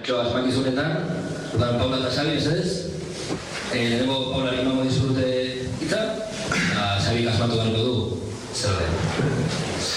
txoa asmakizunetan, Paula eta Xabi, ez? Lehenengo Paulari emango dizute hitza, eta Xabik asmatu beharko du zer den.